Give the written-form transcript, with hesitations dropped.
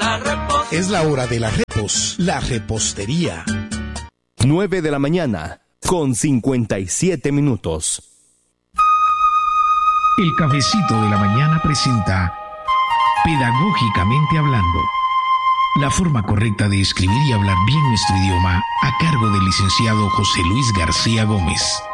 Es la hora de la repos, la repostería. 9 de la mañana, con 57 minutos. El cafecito de la mañana presenta Pedagógicamente Hablando, la forma correcta de escribir y hablar bien nuestro idioma, a cargo del licenciado José Luis García Gómez.